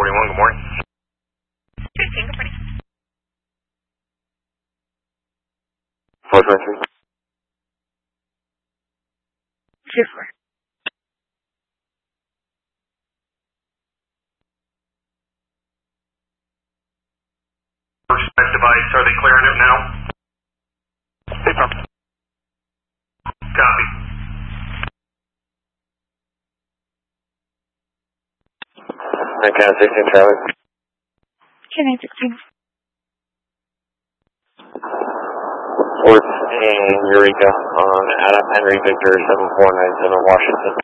1041, good morning. 15, good morning. 423. 24. First device, are they clearing it now? Paper. Copy. Can 16 Charlie. Can 16. Fort in Eureka on Adam Henry Victor 7497 Washington.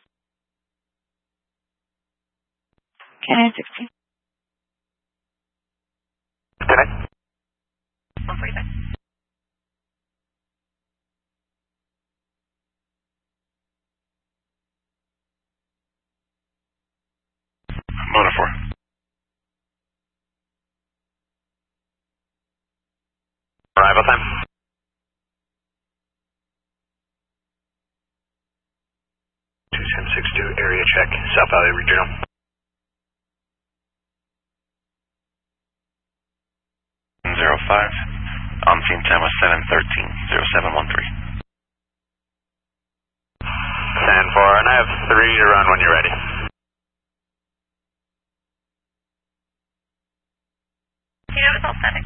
Can 16. Can I? 145. Motor 4. Arrival time. 2762 area check, South Valley Regional. On scene time was 713-0713. 10-4, and I have 3 to run when you're ready. Yeah, it was all static.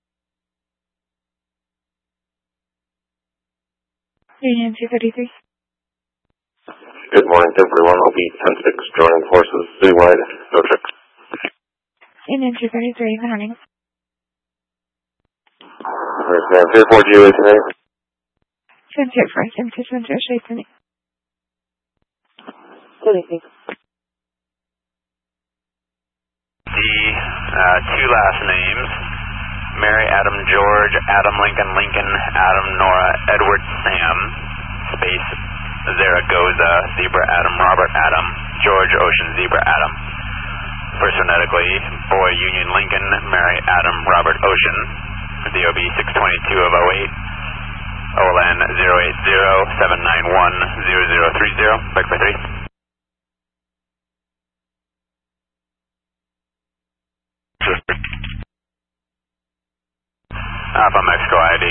Union 233. Good morning, 1041, OB 10-6, joining forces citywide, no checks. Union 233, good morning. Alright, man, 34 GOA tonight. 10 for 10 to 20 shape for me. Good evening. The 2 last names, Mary Adam George, Adam Lincoln Lincoln, Adam Nora Edward Sam, space Zaragoza, Zebra Adam Robert Adam, George Ocean Zebra Adam. First phonetically, Boy Union Lincoln, Mary Adam Robert Ocean, DOB 622 of 08, OLN 080-791-0030, back by 3. Alpha Mexico ID,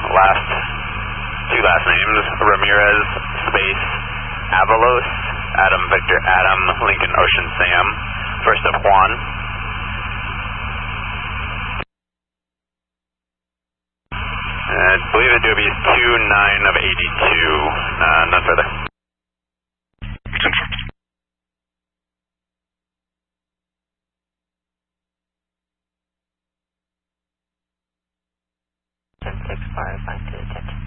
two last names, Ramirez, space, Avalos, Adam Victor Adam, Lincoln Ocean Sam, first of Juan. I believe the DOB is 29 of 82, none further. 10-6, fire 5 to attention.